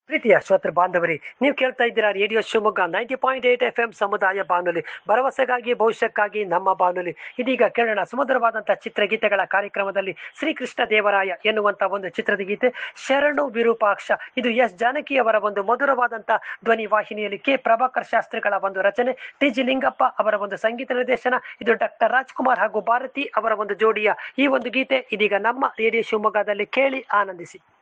ಪ್ರೀತಿಯ ಶ್ರೋತೃ ಬಾಂಧವರೇ, ನೀವು ಕೇಳ್ತಾ ಇದ್ದೀರಾ ರೇಡಿಯೋ ಶಿವಮೊಗ್ಗ 90.8 FM ಸಮುದಾಯ ಬಾನುಲಿ, ಭರವಸೆಗಾಗಿ ಭವಿಷ್ಯಕ್ಕಾಗಿ ನಮ್ಮ ಬಾನುಲಿ. ಇದೀಗ ಕೇಳೋಣ ಸುಮಧುರವಾದಂತಹ ಚಿತ್ರಗೀತೆಗಳ ಕಾರ್ಯಕ್ರಮದಲ್ಲಿ ಶ್ರೀಕೃಷ್ಣ ದೇವರಾಯ ಎನ್ನುವಂತ ಒಂದು ಚಿತ್ರದ ಗೀತೆ ಶರಣು ವಿರೂಪಾಕ್ಷ. ಇದು ಎಸ್ ಜಾನಕಿ ಅವರ ಒಂದು ಮಧುರವಾದಂತಹ ಧ್ವನಿ ವಾಹಿನಿಯಲ್ಲಿ ಕೆ ಪ್ರಭಾಕರ್ ಶಾಸ್ತ್ರಿಗಳ ಒಂದು ರಚನೆ, ಟಿ ಜಿ ಲಿಂಗಪ್ಪ ಅವರ ಒಂದು ಸಂಗೀತ ನಿರ್ದೇಶನ. ಇದು ಡಾಕ್ಟರ್ ರಾಜ್ಕುಮಾರ್ ಹಾಗೂ ಭಾರತಿ ಅವರ ಒಂದು ಜೋಡಿಯ ಈ ಒಂದು ಗೀತೆ ಇದೀಗ ನಮ್ಮ ರೇಡಿಯೋ ಶಿವಮೊಗ್ಗದಲ್ಲಿ ಕೇಳಿ ಆನಂದಿಸಿ.